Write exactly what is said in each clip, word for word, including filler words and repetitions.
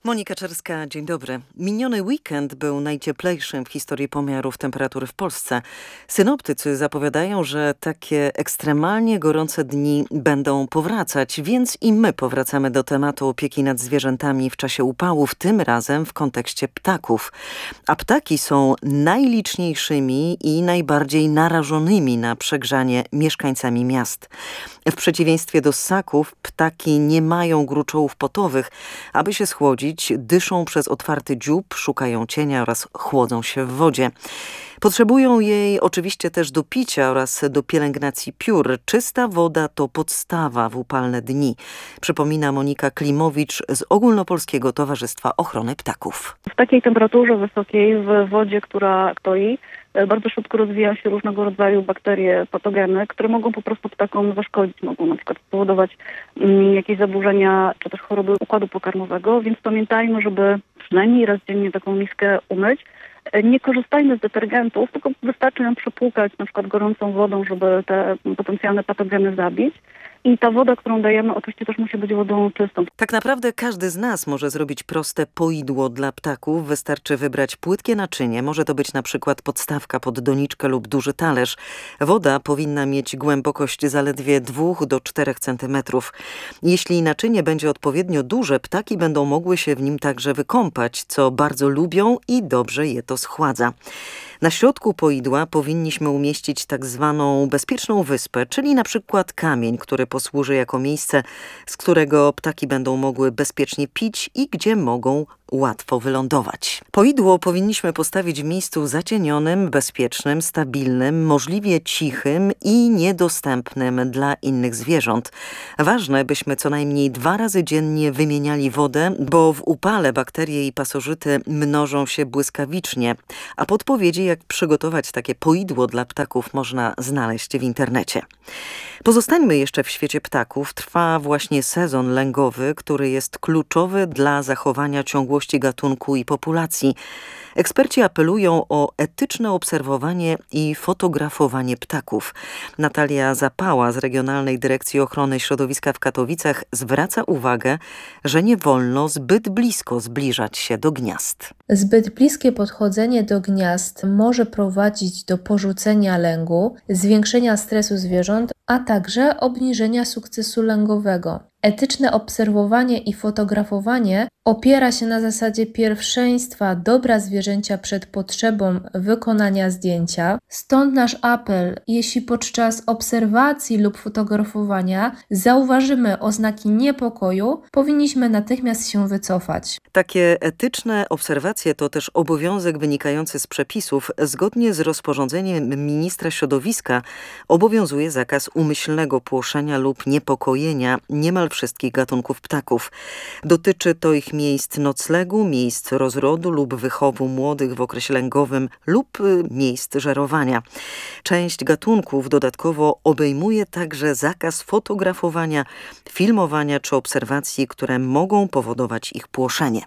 Monika Czerska, dzień dobry. Miniony weekend był najcieplejszym w historii pomiarów temperatury w Polsce. Synoptycy zapowiadają, że takie ekstremalnie gorące dni będą powracać, więc i my powracamy do tematu opieki nad zwierzętami w czasie upałów, tym razem w kontekście ptaków. A ptaki są najliczniejszymi i najbardziej narażonymi na przegrzanie mieszkańcami miast. W przeciwieństwie do ssaków, ptaki nie mają gruczołów potowych. Aby się schłodzić, dyszą przez otwarty dziób, szukają cienia oraz chłodzą się w wodzie. Potrzebują jej oczywiście też do picia oraz do pielęgnacji piór. Czysta woda to podstawa w upalne dni, przypomina Monika Klimowicz z Ogólnopolskiego Towarzystwa Ochrony Ptaków. W takiej temperaturze wysokiej, w wodzie, która stoi, bardzo szybko rozwijają się różnego rodzaju bakterie, patogeny, które mogą po prostu ptakom zaszkodzić. Mogą na przykład spowodować um, jakieś zaburzenia czy też choroby układu pokarmowego, więc pamiętajmy, żeby przynajmniej raz dziennie taką miskę umyć. Nie korzystajmy z detergentów, tylko wystarczy ją przepłukać na przykład gorącą wodą, żeby te potencjalne patogeny zabić. I ta woda, którą dajemy, oczywiście też musi być wodą czystą. Tak naprawdę każdy z nas może zrobić proste poidło dla ptaków. Wystarczy wybrać płytkie naczynie. Może to być na przykład podstawka pod doniczkę lub duży talerz. Woda powinna mieć głębokość zaledwie dwa do czterech centymetrów. Jeśli naczynie będzie odpowiednio duże, ptaki będą mogły się w nim także wykąpać, co bardzo lubią i dobrze je to schładza. Na środku poidła powinniśmy umieścić tak zwaną bezpieczną wyspę, czyli na przykład kamień, który posłuży jako miejsce, z którego ptaki będą mogły bezpiecznie pić i gdzie mogą łatwo wylądować. Poidło powinniśmy postawić w miejscu zacienionym, bezpiecznym, stabilnym, możliwie cichym i niedostępnym dla innych zwierząt. Ważne, byśmy co najmniej dwa razy dziennie wymieniali wodę, bo w upale bakterie i pasożyty mnożą się błyskawicznie, a podpowiedzi, jak przygotować takie poidło dla ptaków, można znaleźć w internecie. Pozostańmy jeszcze w świecie ptaków. Trwa właśnie sezon lęgowy, który jest kluczowy dla zachowania ciągłości gatunku i populacji. Eksperci apelują o etyczne obserwowanie i fotografowanie ptaków. Natalia Zapała z Regionalnej Dyrekcji Ochrony Środowiska w Katowicach zwraca uwagę, że nie wolno zbyt blisko zbliżać się do gniazd. Zbyt bliskie podchodzenie do gniazd może prowadzić do porzucenia lęgu, zwiększenia stresu zwierząt, a także obniżenia sukcesu lęgowego. Etyczne obserwowanie i fotografowanie opiera się na zasadzie pierwszeństwa dobra zwierzęcia przed potrzebą wykonania zdjęcia. Stąd nasz apel, jeśli podczas obserwacji lub fotografowania zauważymy oznaki niepokoju, powinniśmy natychmiast się wycofać. Takie etyczne obserwacje to też obowiązek wynikający z przepisów. Zgodnie z rozporządzeniem ministra środowiska obowiązuje zakaz umyślnego płoszenia lub niepokojenia niemal wszystkich gatunków ptaków. Dotyczy to ich miejsc noclegu, miejsc rozrodu lub wychowu młodych w okresie lęgowym lub miejsc żerowania. Część gatunków dodatkowo obejmuje także zakaz fotografowania, filmowania czy obserwacji, które mogą powodować ich płoszenie.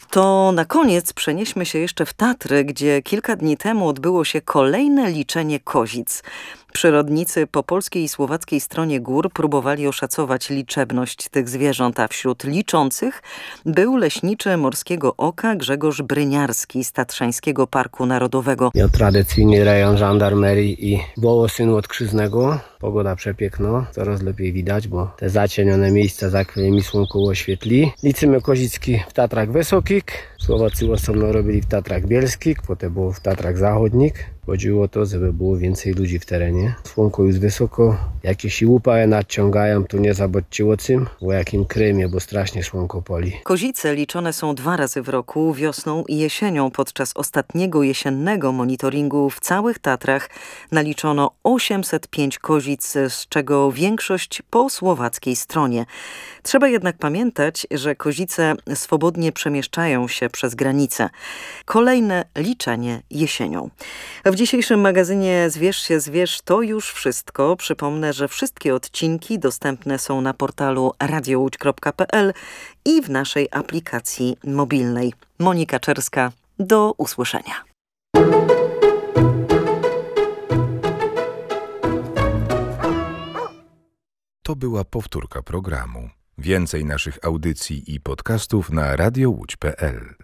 To na koniec przenieśmy się jeszcze w Tatry, gdzie kilka dni temu odbyło się kolejne liczenie kozic. Przyrodnicy po polskiej i słowackiej stronie gór próbowali oszacować liczebność tych zwierząt, a wśród liczących był leśniczy Morskiego Oka Grzegorz Bryniarski z Tatrzańskiego Parku Narodowego. Ja tradycyjnie rejon żandarmerii i Wołosynu Odkrzyżnego. Pogoda przepiękna, coraz lepiej widać, bo te zacienione miejsca za którymi słonko oświetli. Liczymy kozicki w Tatrach Wysokich. Słowacy osobno robili w Tatrach Bielskich, potem było w Tatrach Zachodnich. Chodziło o to, żeby było więcej ludzi w terenie. Słonko już wysoko. Jakieś upały nadciągają, to nie zabudźcie o tym, o jakim krymie, bo strasznie słonko pali. Kozice liczone są dwa razy w roku, wiosną i jesienią. Podczas ostatniego jesiennego monitoringu w całych Tatrach naliczono osiemset pięć kozic, z czego większość po słowackiej stronie. Trzeba jednak pamiętać, że kozice swobodnie przemieszczają się przez granicę. Kolejne liczenie jesienią. W dzisiejszym magazynie Zwierz się zwierz to już wszystko. Przypomnę, że wszystkie odcinki dostępne są na portalu radio łódź kropka p l i w naszej aplikacji mobilnej. Monika Czerska, do usłyszenia. To była powtórka programu. Więcej naszych audycji i podcastów na radio łódź kropka p l.